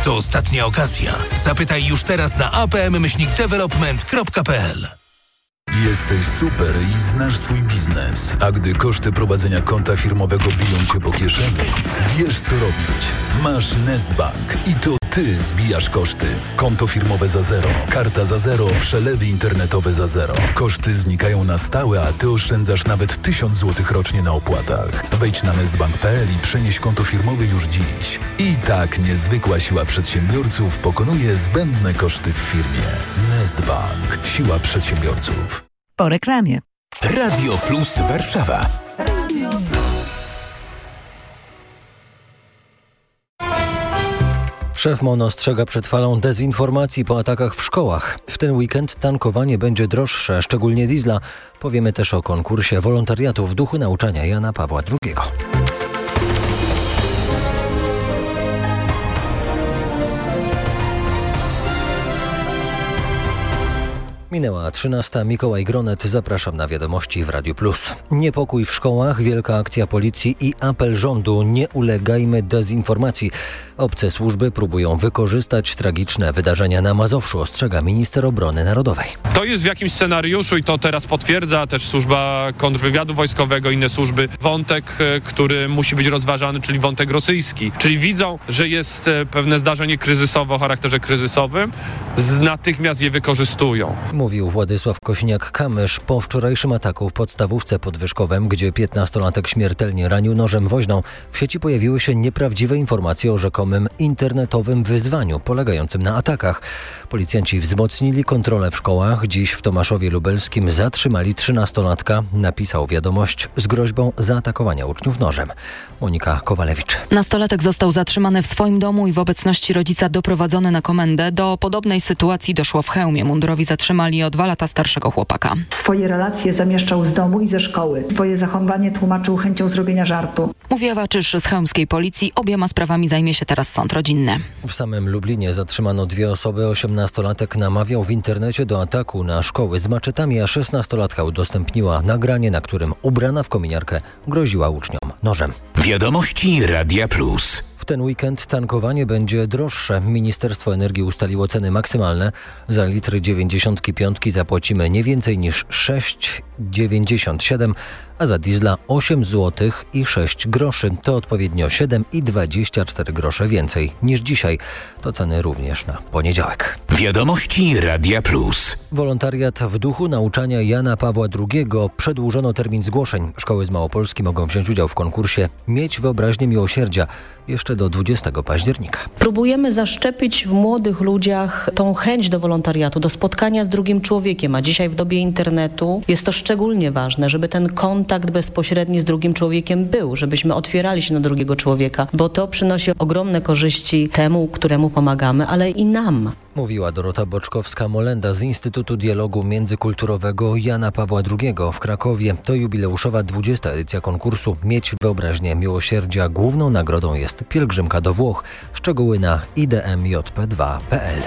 To ostatnia okazja. Zapytaj już teraz na apm-development.pl. Jesteś super i znasz swój biznes. A gdy koszty prowadzenia konta firmowego biją cię po kieszeni, wiesz co robić. Masz Nestbank i to ty zbijasz koszty. Konto firmowe za zero, karta za zero, przelewy internetowe za zero. Koszty znikają na stałe, a ty oszczędzasz nawet 1000 zł rocznie na opłatach. Wejdź na nestbank.pl i przenieś konto firmowe już dziś. I tak niezwykła siła przedsiębiorców pokonuje zbędne koszty w firmie. Nestbank. Siła przedsiębiorców. Po reklamie. Radio Plus Warszawa. Szef MON ostrzega przed falą dezinformacji po atakach w szkołach. W ten weekend tankowanie będzie droższe, szczególnie diesla. Powiemy też o konkursie wolontariatu w duchu nauczania Jana Pawła II. Minęła 13. Mikołaj Gronet. Zapraszam na wiadomości w Radiu Plus. Niepokój w szkołach, wielka akcja policji i apel rządu. Nie ulegajmy dezinformacji. Obce służby próbują wykorzystać tragiczne wydarzenia na Mazowszu, ostrzega minister obrony narodowej. To jest w jakimś scenariuszu i to teraz potwierdza też służba kontrwywiadu wojskowego, inne służby. Wątek, który musi być rozważany, czyli wątek rosyjski. Czyli widzą, że jest pewne zdarzenie kryzysowe o charakterze kryzysowym, natychmiast je wykorzystują. Mówił Władysław Kośniak-Kamysz po wczorajszym ataku w podstawówce pod Wyszkowem, gdzie 15-latek śmiertelnie ranił nożem woźną. W sieci pojawiły się nieprawdziwe informacje o rzekomym internetowym wyzwaniu polegającym na atakach. Policjanci wzmocnili kontrolę w szkołach. Dziś w Tomaszowie Lubelskim zatrzymali 13-latka. Napisał wiadomość z groźbą zaatakowania uczniów nożem. Monika Kowalewicz. Nastolatek został zatrzymany w swoim domu i w obecności rodzica doprowadzony na komendę. Do podobnej sytuacji doszło w Chełmie. Mundurowi zatrzymali o 2 lata starszego chłopaka. Swoje relacje zamieszczał z domu i ze szkoły. Swoje zachowanie tłumaczył chęcią zrobienia żartu. Mówi Ewa Czysz z chełmskiej policji. Obiema sprawami zajmie się teraz sąd rodzinny. W samym Lublinie zatrzymano 2 osoby. 18-latek namawiał w internecie do ataku na szkoły z maczetami, a 16-latka udostępniła nagranie, na którym ubrana w kominiarkę groziła uczniom nożem. Wiadomości Radia Plus. W ten weekend tankowanie będzie droższe. Ministerstwo Energii ustaliło ceny maksymalne. Za litr 95 zapłacimy nie więcej niż 6,97, a za diesla 8 zł i 6 groszy. To odpowiednio 7 i 24 grosze więcej niż dzisiaj. To ceny również na poniedziałek. Wiadomości Radia Plus. Wolontariat w duchu nauczania Jana Pawła II. Przedłużono termin zgłoszeń. Szkoły z Małopolski mogą wziąć udział w konkursie Mieć wyobraźnię miłosierdzia jeszcze do 20 października. Próbujemy zaszczepić w młodych ludziach tą chęć do wolontariatu, do spotkania z drugim człowiekiem, a dzisiaj w dobie internetu jest to szczególnie ważne, żeby ten kontakt bezpośredni z drugim człowiekiem był, żebyśmy otwierali się na drugiego człowieka, bo to przynosi ogromne korzyści temu, któremu pomagamy, ale i nam. Mówiła Dorota Boczkowska-Molenda z Instytutu Dialogu Międzykulturowego Jana Pawła II w Krakowie. To jubileuszowa 20. edycja konkursu Mieć wyobraźnię miłosierdzia. Główną nagrodą jest pielgrzymka do Włoch. Szczegóły na idmjp2.pl.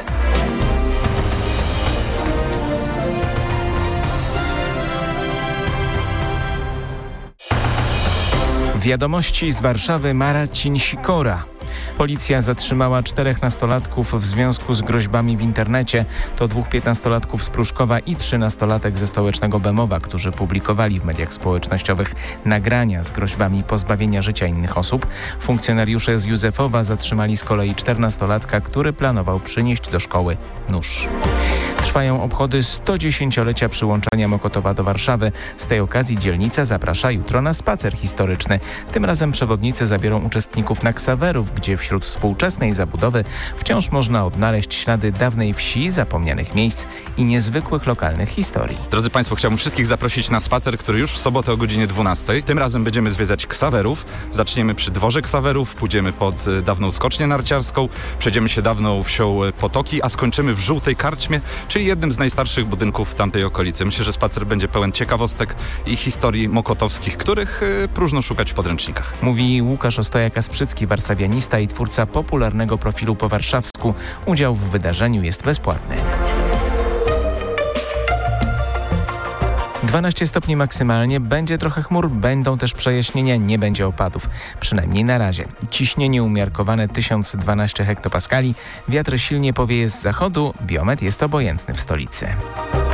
Wiadomości z Warszawy. Marcin Sikora. Policja zatrzymała 4 nastolatków w związku z groźbami w internecie. To 2 15-latków z Pruszkowa i 13-latek ze stołecznego Bemowa, którzy publikowali w mediach społecznościowych nagrania z groźbami pozbawienia życia innych osób. Funkcjonariusze z Józefowa zatrzymali z kolei 14-latka, który planował przynieść do szkoły nóż. Trwają obchody 110-lecia przyłączenia Mokotowa do Warszawy. Z tej okazji dzielnica zaprasza jutro na spacer historyczny. Tym razem przewodnicy zabiorą uczestników na Ksawerów, gdzie wśród współczesnej zabudowy wciąż można odnaleźć ślady dawnej wsi, zapomnianych miejsc i niezwykłych lokalnych historii. Drodzy Państwo, chciałbym wszystkich zaprosić na spacer, który już w sobotę o godzinie 12. Tym razem będziemy zwiedzać Ksawerów. Zaczniemy przy dworze Ksawerów, pójdziemy pod dawną skocznię narciarską, przejdziemy się dawną wsią Potoki, a skończymy w Żółtej Karczmie, czyli jednym z najstarszych budynków w tamtej okolicy. Myślę, że spacer będzie pełen ciekawostek i historii mokotowskich, których próżno szukać w podręcznikach. Mówi Łukasz Ostojak-Kasprzycki, warszawianista i twórca popularnego profilu po warszawsku. Udział w wydarzeniu jest bezpłatny. 12 stopni maksymalnie, będzie trochę chmur, będą też przejaśnienia, nie będzie opadów. Przynajmniej na razie. Ciśnienie umiarkowane 1012 hektopaskali, wiatr silnie powieje z zachodu, biometr jest obojętny w stolicy.